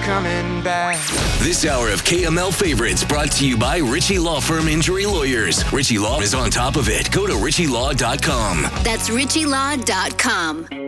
coming back. This hour of KML Favorites brought to you by Ritchie Law Firm Injury Lawyers. Ritchie Law is on top of it. Go to ritchielaw.com. That's ritchielaw.com.